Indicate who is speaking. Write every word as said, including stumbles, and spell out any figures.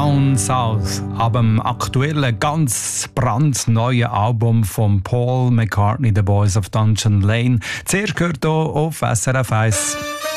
Speaker 1: Down South, ab dem aktuellen, ganz brandneuen Album von Paul McCartney, The Boys of Dungeon Lane. Zuerst gehört hier auf S R F eins.